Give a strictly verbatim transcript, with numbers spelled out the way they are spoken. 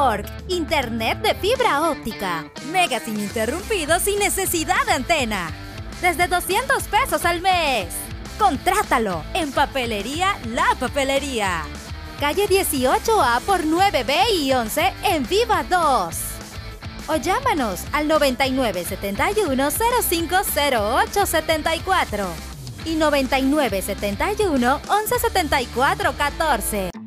Network, internet de fibra óptica, mega sin interrumpidos sin necesidad de antena. Desde doscientos pesos al mes. Contrátalo en Papelería La Papelería. Calle dieciocho A por nueve B y once en Viva dos. O llámanos al noventa y nueve setenta y uno cero cinco cero ocho setenta y cuatro y noventa y nueve setenta y uno once setenta y cuatro catorce.